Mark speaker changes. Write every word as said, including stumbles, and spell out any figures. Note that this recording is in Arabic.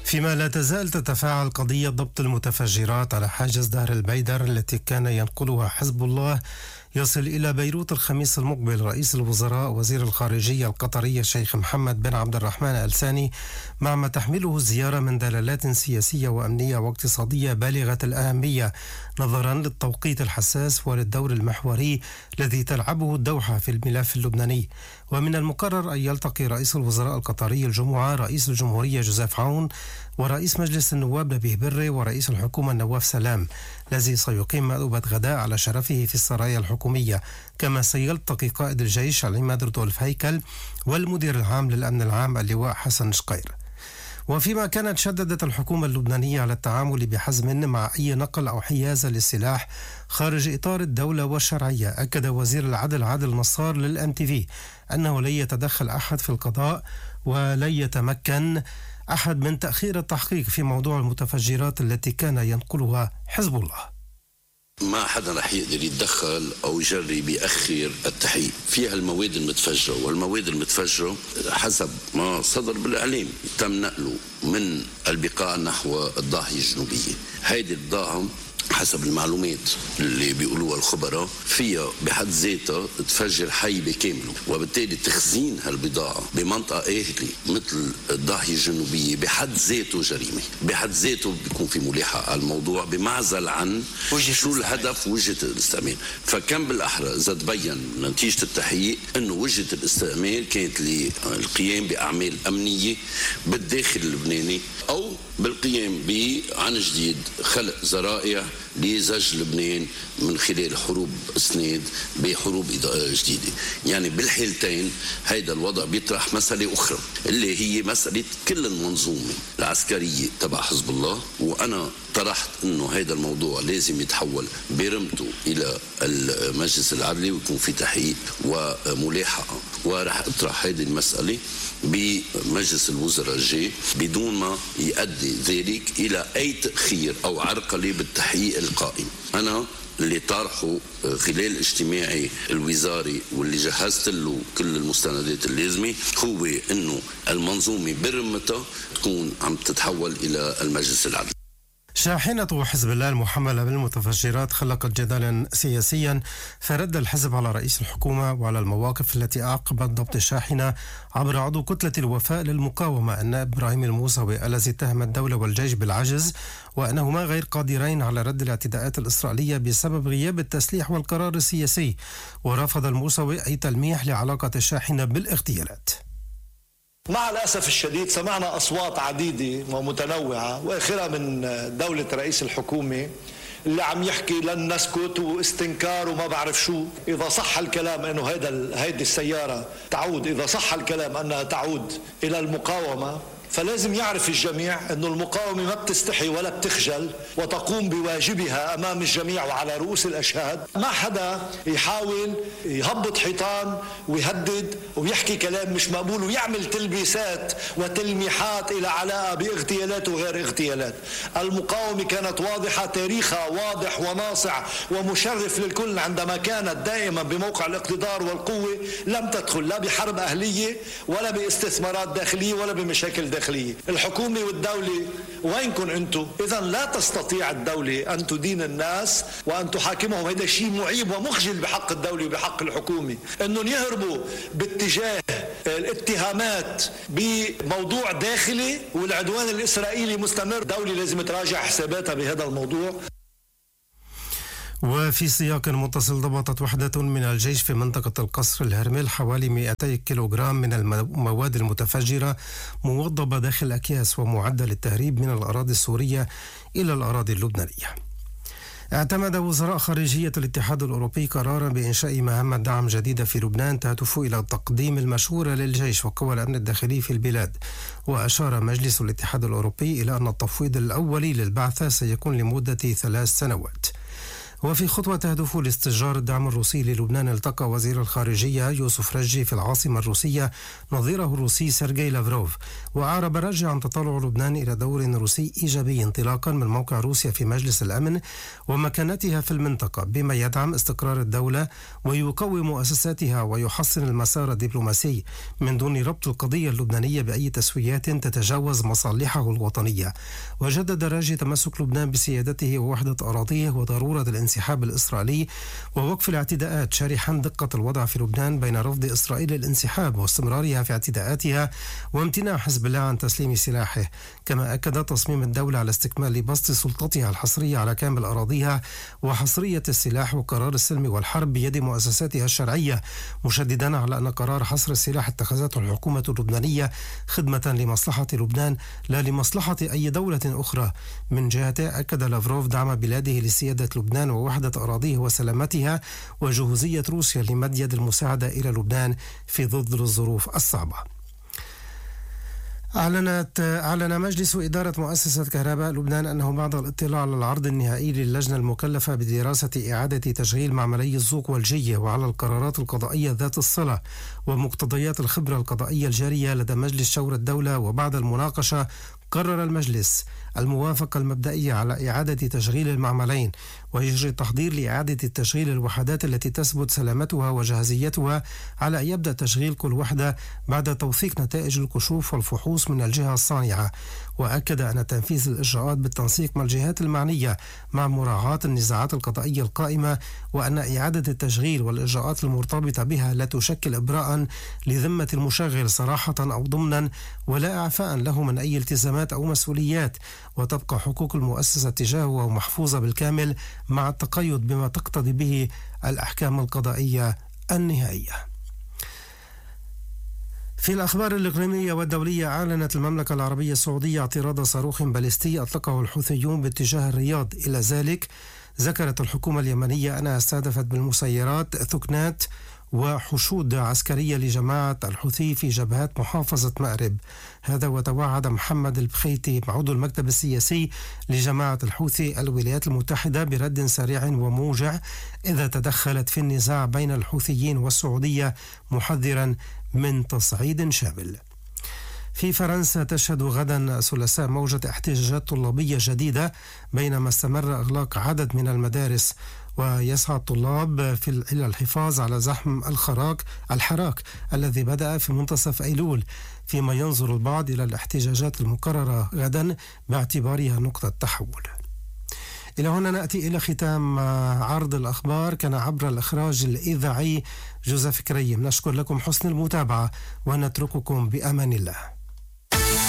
Speaker 1: فيما لا تزال تتفاعل قضية ضبط المتفجرات على حاجز دهر البيدر التي كان ينقلها حزب الله، يصل إلى بيروت الخميس المقبل رئيس الوزراء وزير الخارجية القطري الشيخ محمد بن عبد الرحمن آل ثاني، مع ما تحمله الزيارة من دلالات سياسية وأمنية واقتصادية بالغة الأهمية نظرا للتوقيت الحساس وللدور المحوري الذي تلعبه الدوحة في الملف اللبناني. ومن المقرر أن يلتقي رئيس الوزراء القطري الجمعة رئيس الجمهورية جوزيف عون ورئيس مجلس النواب نبيه بري ورئيس الحكومة نواف سلام، الذي سيقيم مأدبة غداء على شرفه في السرايا الحكومية. كما سيلتقي قائد الجيش العماد رودولف هيكل والمدير العام للأمن العام اللواء حسن شقير. وفيما كانت شددت الحكومة اللبنانية على التعامل بحزم مع أي نقل أو حيازة للسلاح خارج إطار الدولة والشرعية، أكد وزير العدل عادل نصار للأم تي في أنه لن يتدخل أحد في القضاء ولن يتمكن أحد من تأخير التحقيق في موضوع المتفجرات التي كان ينقلها حزب الله.
Speaker 2: ما حدا رح يقدر يتدخل أو يجرب يأخر التحقيق فيها. المواد المتفجرة والمواد المتفجرة حسب ما صدر بالإعلام تم نقله من البقاع نحو الضاحية الجنوبية. هيدي البضاعة حسب المعلومات اللي بيقولوها الخبراء فيها بحد ذاتها تفجر حي بكامله، وبالتالي تخزين هالبضاعة بمنطقة آهلة مثل الضاحية الجنوبية بحد ذاته جريمة، بحد ذاته بيكون في ملاحقة على الموضوع بمعزل عن شو الهدف وجهة الاستعمال. فكم بالأحرى إذا تبين نتيجة التحقيق أنه وجهة الاستعمال كانت للقيام بأعمال أمنية بالداخل اللبناني أو بالقيام ب عن جديد خلق ذرائع لزج لبنان من خلال حروب اسناد بحروب جديدة. يعني بالحالتين هيدا الوضع بيطرح مسألة أخرى اللي هي مسألة كل المنظومة العسكرية تبع حزب الله. وأنا طرحت أنه هيدا الموضوع لازم يتحول برمته إلى المجلس العدلي ويكون في تحقيق وملاحقة، ورح أطرح هيدي المسألة بمجلس الوزراء الجاي بدون ما يؤدي ذلك إلى أي تأخير أو عرقلة بالتحقيق القائم. أنا اللي طارحه خلال اجتماعي الوزاري واللي جهزت له كل المستندات اللازمة هو أنه المنظومة برمتها تكون عم تتحول إلى المجلس العدلي.
Speaker 1: شاحنة حزب الله المحملة بالمتفجرات خلقت جدلا سياسيا، فرد الحزب على رئيس الحكومة وعلى المواقف التي أعقبت ضبط الشاحنة عبر عضو كتلة الوفاء للمقاومة النائب إبراهيم الموسوي، الذي اتهم الدولة والجيش بالعجز وأنهما غير قادرين على رد الاعتداءات الإسرائيلية بسبب غياب التسليح والقرار السياسي. ورفض الموسوي أي تلميح لعلاقة الشاحنة بالاغتيالات.
Speaker 3: مع الأسف الشديد سمعنا أصوات عديدة ومتنوعة وآخرها من دولة رئيس الحكومة اللي عم يحكي لن نسكت واستنكار وما بعرف شو. إذا صح الكلام أنه هيدا هيدي السيارة تعود، إذا صح الكلام أنها تعود إلى المقاومة، فلازم يعرف الجميع أن المقاومة ما بتستحي ولا بتخجل وتقوم بواجبها أمام الجميع وعلى رؤوس الأشهاد. ما حدا يحاول يهبط حيطان ويهدد ويحكي كلام مش مقبول ويعمل تلبيسات وتلميحات إلى علاقة باغتيالات وغير اغتيالات. المقاومة كانت واضحة، تاريخها واضح وناصع ومشرف للكل. عندما كانت دائما بموقع الاقتدار والقوة لم تدخل لا بحرب أهلية ولا باستثمارات داخلية ولا بمشاكل داخلية. الحكومة والدولة وينكم أنتم؟ إذن لا تستطيع الدولة أن تدين الناس وأن تحاكمهم. هذا شيء معيب ومخجل بحق الدولة وبحق الحكومة، أنهم يهربوا باتجاه الاتهامات بموضوع داخلي والعدوان الإسرائيلي مستمر. الدولة لازم تراجع حساباتها بهذا الموضوع.
Speaker 1: وفي سياق متصل، ضبطت وحدة من الجيش في منطقة القصر الهرمل حوالي مئتي كيلوغرام من المواد المتفجرة موضبة داخل أكياس ومعدة للتهريب من الأراضي السورية إلى الأراضي اللبنانية. اعتمد وزراء خارجية الاتحاد الأوروبي قرارا بإنشاء مهمة دعم جديدة في لبنان تهدف إلى تقديم المشورة للجيش وقوى الأمن الداخلي في البلاد. وأشار مجلس الاتحاد الأوروبي إلى أن التفويض الأولي للبعثة سيكون لمدة ثلاث سنوات. وفي خطوة تهدف لاستئجار الدعم الروسي للبنان، التقى وزير الخارجية يوسف رجي في العاصمة الروسية نظيره الروسي سيرجي لافروف، وأعرب رجي عن تطلع لبنان إلى دور روسي إيجابي انطلاقا من موقع روسيا في مجلس الأمن ومكانتها في المنطقة، بما يدعم استقرار الدولة ويقوي مؤسساتها ويحسن المسار الدبلوماسي من دون ربط القضية اللبنانية بأي تسويات تتجاوز مصالحه الوطنية. وجدد راجي تمسك لبنان بسيادته ووحدة أراضيه وضرورة الانسحاب الإسرائيلي ووقف الاعتداءات، شارحا دقة الوضع في لبنان بين رفض إسرائيل الانسحاب واستمرارها في اعتداءاتها وامتناع حزب الله عن تسليم سلاحه. كما أكد تصميم الدولة على استكمال بسط سلطتها الحصرية على كامل أراضيها وحصرية السلاح وقرار السلم والحرب بيد مؤسساتها الشرعية، مشددا على أن قرار حصر السلاح اتخذته الحكومة اللبنانية خدمة لمصلحة لبنان لا لمصلحة أي دولة أخرى. من جهته أكد لافروف دعم بلاده لسيادة لبنان ووحدة أراضيه وسلامتها وجهوزية روسيا لمد يد المساعدة إلى لبنان في ظل الظروف الصعبة. أعلنت أعلن مجلس إدارة مؤسسة كهرباء لبنان أنه بعد الاطلاع على العرض النهائي للجنة المكلفة بدراسة إعادة تشغيل معملي الزوق والجية وعلى القرارات القضائية ذات الصلة ومقتضيات الخبرة القضائية الجارية لدى مجلس شورى الدولة، وبعد المناقشة قرر المجلس الموافقة المبدئية على إعادة تشغيل المعملين، ويجري التحضير لإعادة تشغيل الوحدات التي تثبت سلامتها وجاهزيتها على أن يبدأ تشغيل كل وحدة بعد توثيق نتائج الكشوف والفحوص من الجهة الصانعة. وأكد أن تنفيذ الإجراءات بالتنسيق مع الجهات المعنية مع مراعاة النزاعات القضائية القائمة، وأن إعادة التشغيل والإجراءات المرتبطة بها لا تشكل إبراء لذمة المشغل صراحة أو ضمنا ولا إعفاء له من أي التزامات أو مسؤوليات، وتبقى حقوق المؤسسة تجاهه محفوظة بالكامل مع التقيد بما تقتضي به الأحكام القضائية النهائية. في الأخبار الإقليمية والدولية، أعلنت المملكة العربية السعودية اعتراض صاروخ باليستي أطلقه الحوثيون باتجاه الرياض. إلى ذلك ذكرت الحكومة اليمنية أنها استهدفت بالمسيرات ثكنات وحشود عسكرية لجماعة الحوثي في جبهات محافظة مأرب. هذا وتوعد محمد البخيتي عضو المكتب السياسي لجماعة الحوثي الولايات المتحدة برد سريع وموجع إذا تدخلت في النزاع بين الحوثيين والسعودية، محذرا من تصعيد شامل. في فرنسا تشهد غدا الثلاثاء موجة احتجاجات طلابية جديدة بينما استمر إغلاق عدد من المدارس، ويسعى الطلاب في إلى الحفاظ على زحم الخراك الحراك الذي بدأ في منتصف أيلول، فيما ينظر البعض إلى الاحتجاجات المقررة غدا باعتبارها نقطة تحول. إلى هنا نأتي إلى ختام عرض الأخبار، كان عبر الإخراج الإذاعي جوزيف كريم. نشكر لكم حسن المتابعة ونترككم بأمان الله.